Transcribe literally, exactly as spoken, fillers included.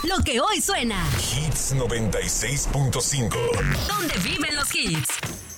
Lo que hoy suena. Hits noventa y seis punto cinco. ¿Dónde viven los hits?